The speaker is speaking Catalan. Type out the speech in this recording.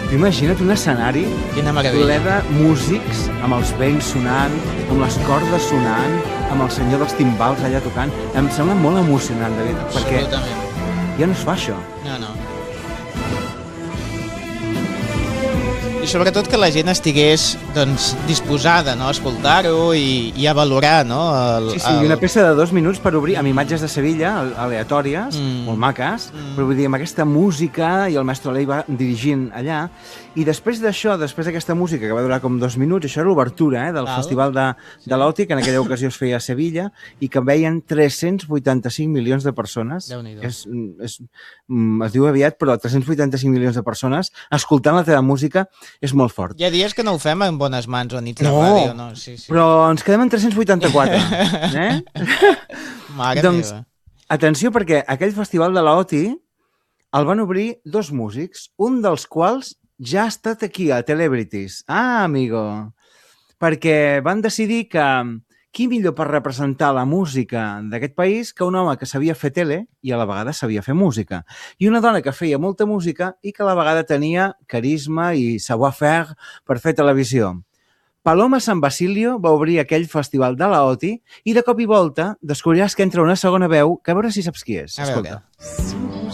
Imagina't un escenari Quina ple meravella. de músics, amb els vents sonant, amb les cordes sonant, amb el senyor dels timbals allà tocant. Em sembla molt emocionant, David, perquè Absolutament. ja no es fa això. No. I sobretot que la gent estigués doncs, disposada, no, a escoltar-ho i a valorar, no? Sí, i una peça de 2 minuts per obrir amb imatges de Sevilla, aleatòries, molt maques, però vull dir, amb aquesta música, i el mestre Alei va dirigint allà, i després d'això, després d'aquesta música, que va durar com 2 minuts, això era l'obertura del Festival de l'Oti, que en aquella ocasió es feia a Sevilla, i que veien 385 milions de persones. Déu-n'hi-do. Es diu aviat, però 385 milions de persones escoltant la teva música és molt fort. Hi ha dies que no ho fem en bones mans o nits de ràdio, no? Sí. Però ens quedem en 384, Mare doncs, meva. atenció, perquè aquell festival de l'Oti el van obrir 2 músics, un dels quals ja ha estat aquí, a Celebrities. Ah, amigo! Perquè van decidir que qui millor per representar la música d'aquest país que un home que sabia fer tele i a la vegada sabia fer música. I una dona que feia molta música i que a la vegada tenia carisma i savoir-faire per fer televisió. Paloma San Basilio va obrir aquell festival de l'Oti i de cop i volta descobriràs que entra una segona veu que a veure si saps qui és. A veure. Escolta.